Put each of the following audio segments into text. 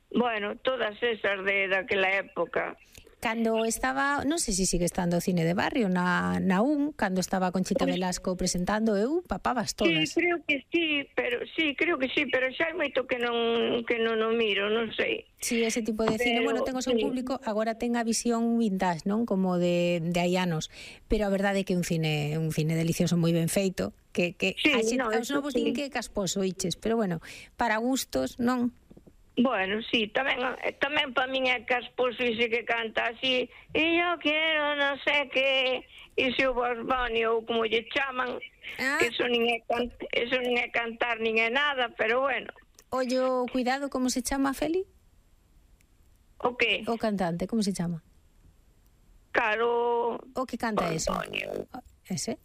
Bueno, todas esas de daquela época. Cando estaba, non sei se sigue estando o cine de barrio na UN, cando estaba Conchita Velasco presentando, eu papabas todas. Sí, creo que sí, pero xa hai moito que non o miro, non sei. Sí, ese tipo de cine, bueno, ten o seu público, agora ten a visión vintage, non? Como de hai anos, pero a verdade é que é un cine delicioso, moi ben feito, que os novos din que é casposo, iches, pero bueno, para gustos, non? Bueno, sí, tamén para min é casposo ese que canta así, e yo quero non sei que, ese o Bugs Bunny ou como lle chaman, que eso non é cantar nin é nada, pero bueno. Ollo, cuidado, como se chama, Feli? O que? O cantante, como se chama? Claro. O que canta eso? Ese?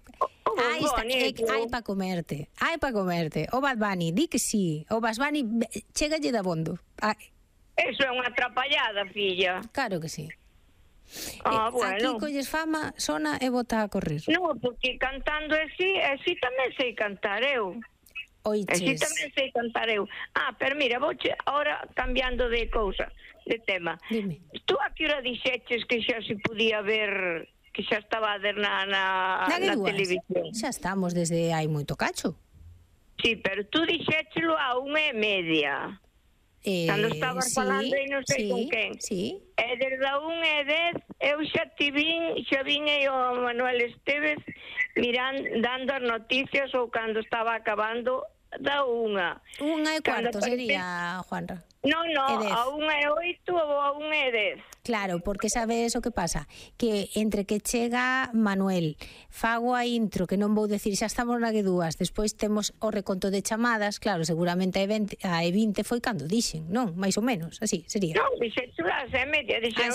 Hai pa comerte. O Bad Bunny, di que sí. O Bad Bunny chégalle de abondo. Eso é unha atrapallada, filla. Claro que sí. Bueno. Aquí colles fama, sona e bota a correr. Non, porque cantando así tamén sei cantar eu. Oiches. Así tamén sei cantar eu. Pero mira, vouche ahora cambiando de cousa, de tema. Dime. Tú a que hora dixeches que xa se podía ver, que xa estaba a ver na televisión? Xa estamos desde hai moito cacho. Sí, pero tú dixéchelo a 1:30. Cando estabas falando e non sei con quen. Sí. E desde a 1:10 eu xa vin o Manuel Esteves dando as noticias ou cando estaba acabando da 1:00. 1:15 sería, Juanra. Non, a 1:08 ou a 1:10. Claro, porque sabes o que pasa? Que entre que chega Manuel, fago a intro, que non vou decir xa estamos na G2, despois temos o reconto de chamadas, claro, seguramente a E20 foi cando dixen, non? Mais ou menos, así sería. Non, dixen a media.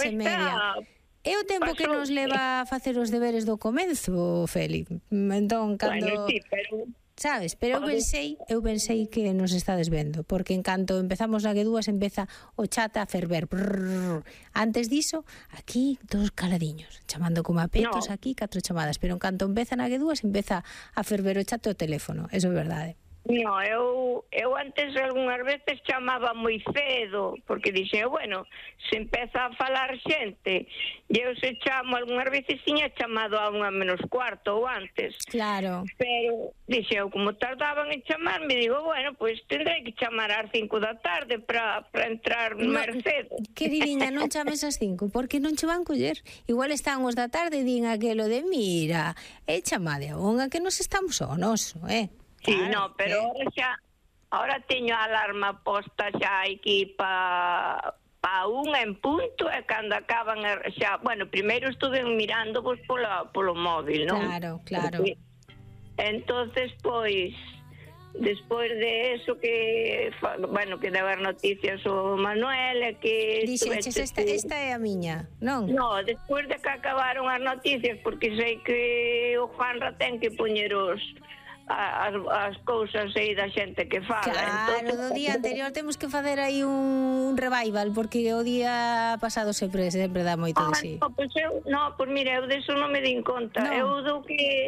É o tempo que nos leva a facer os deberes do comenzo, Feli. Entón, cando... Bueno, sí, pero... Sabes, pero eu pensei que nos estades vendo, porque en canto empezamos na G2 empeza o chat a ferver. Antes diso, aquí todos caladiños, chamando como a petos, aquí 4 chamadas, pero en canto empeza na G2 empeza a ferver o chat e o teléfono, eso é verdade. No, eu antes algunhas veces chamaba moi cedo, porque dixen, bueno, se empeza a falar xente, e eu se chamo algunhas veces tiña chamado a 1:15 ou antes. Claro. Pero dixen, eu como tardaban en chamarme, digo, bueno, pois tendrei que chamar ás 5 da tarde para entrar máis cedo. Queridinha, non chames ás 5, porque non che van coller. Igual están os da tarde e din aquelo de, mira, chamade a unha que nos estamos ao noso, Sí, no, pero ahora teño a alarma posta xa aquí pa 1 en punto e cando acaban xa, bueno, primeiro estuve mirando vos polo móvil, non? Claro. Entonces, pois, despois de eso que, bueno, que daba noticias o Manuel e que... Dixeches, esta é a miña, non? No, despois de que acabaron as noticias, porque sei que o Juanra ten que poñer as cousas aí da xente que fala. Claro, do día anterior temos que facer aí un revival, porque o día pasado sempre dá moito de sí. Pois mira, eu deso non me din conta. Eu no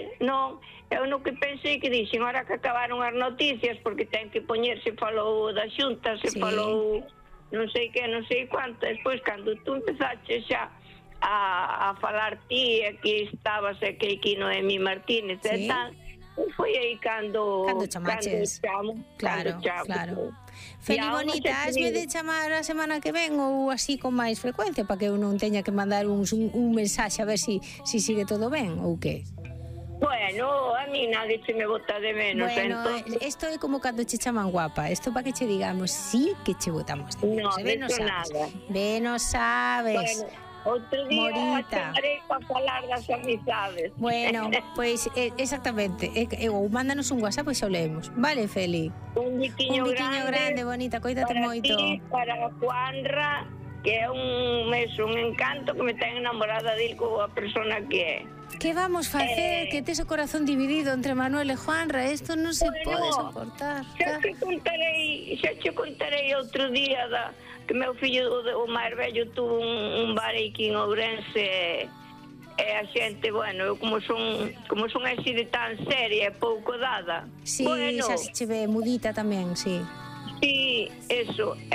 que pensei que dixen, ahora que acabaron as noticias, porque ten que poñerse, falou da Xunta, falou non sei que, non sei cuánto, despois cando tú empezaste xa a falar ti, aquí estabas, que aquí Noemí Martínez e tal, foi aí cando chamaches. Claro. Feli bonita, hasme de chamar a semana que ven ou así con máis frecuencia, para que eu non teña que mandar un mensaxe a ver si sigue todo ben ou que? Bueno, a mí nadie se me bota de menos. Bueno, esto é como cando che chaman guapa. Esto para que che digamos sí que che botamos de menos. No, nada. No sabes. Bueno, outro día chamarei para falar das amizades. Bueno, pois exactamente. Ou mándanos un WhatsApp e xa o leemos. Vale, Feli? Un biquiño grande, bonita, cuídate moito. Para ti, para Juanra, que é un encanto, que me ten enamorada dele coa persona que é. Que vamos facer? Que tes o corazón dividido entre Manuel e Juanra. Isto non se pode soportar. Xa che contarei outro día que meu fillo, o máis vello, tuvo un bar aquí en Ourense e a xente, bueno, eu como son así de tan seria e pouco dada. Sí, xa se che ve mudita tamén, sí. Sí, eso.